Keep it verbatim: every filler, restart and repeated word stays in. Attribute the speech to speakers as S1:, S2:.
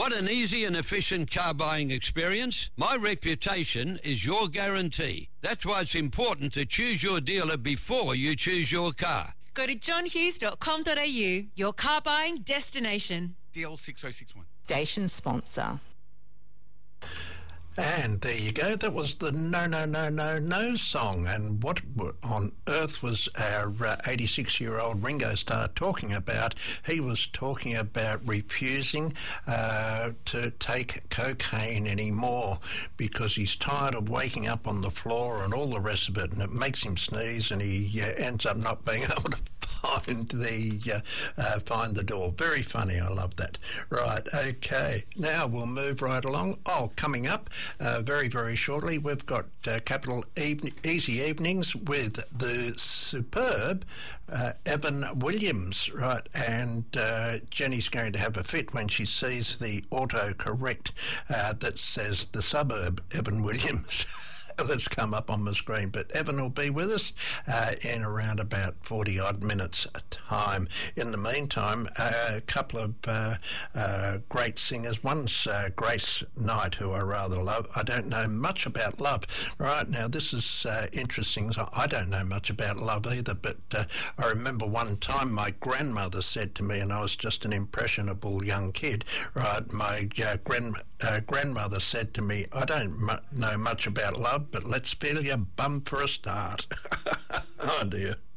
S1: Want an easy and efficient car buying experience? My reputation is your guarantee. That's why it's important to choose your dealer before you choose your car.
S2: Go to john hughes dot com dot a u, your car buying destination.
S3: D L six oh six one.
S4: Station sponsor.
S5: And there you go. That was the No, No, No, No, No song. And what on earth was our eighty-six-year-old Ringo Starr talking about? He was talking about refusing uh, to take cocaine anymore because he's tired of waking up on the floor and all the rest of it, and it makes him sneeze, and he uh, ends up not being able to find the uh, uh, find the door. Very funny. I love that. Right. Okay. Now we'll move right along. Oh, coming up uh, very very shortly, we've got uh, Capital Even- Easy Evenings with the superb uh, Evan Williams. Right, and uh, Jenny's going to have a fit when she sees the autocorrect uh, that says the suburb Evan Williams. That's come up on the screen, but Evan will be with us uh, in around about forty odd minutes time. In the meantime, uh, a couple of uh, uh, great singers. One's uh, Grace Knight, who I rather love. I don't know much about love. Right now, this is uh, interesting. So I don't know much about love either, but uh, I remember one time my grandmother said to me, and I was just an impressionable young kid, right, my uh, grand, uh, grandmother said to me, I don't mu- know much about love, but let's feel your bum for a start. Oh dear.